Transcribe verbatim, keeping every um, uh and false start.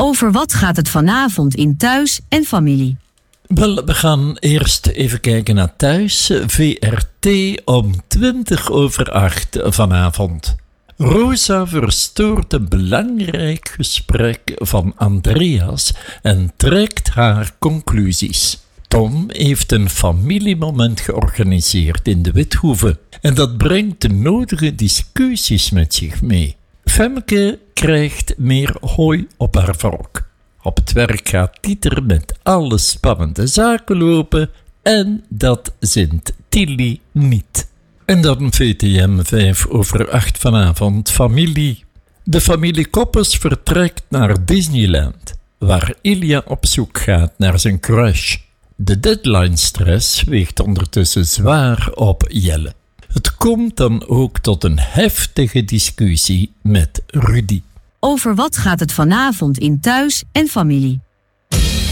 Over wat gaat het vanavond in Thuis en Familie? Wel, we gaan eerst even kijken naar Thuis. V R T om twintig over acht vanavond. Rosa verstoort een belangrijk gesprek van Andreas en trekt haar conclusies. Tom heeft een familiemoment georganiseerd in de Withoeve en dat brengt de nodige discussies met zich mee. Femke krijgt meer hooi op haar vork. Op het werk gaat Dieter met alle spannende zaken lopen en dat zint Tilly niet. En dan V T M vijf over acht vanavond, Familie. De familie Koppes vertrekt naar Disneyland, waar Ilja op zoek gaat naar zijn crush. De deadline-stress weegt ondertussen zwaar op Jelle. Het komt dan ook tot een heftige discussie met Rudy. Over wat gaat het vanavond in Thuis en Familie?